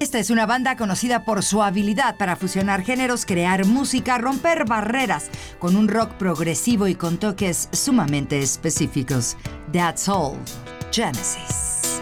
Esta es una banda conocida por su habilidad para fusionar géneros, crear música, romper barreras, con un rock progresivo y con toques sumamente específicos. That's All, Genesis.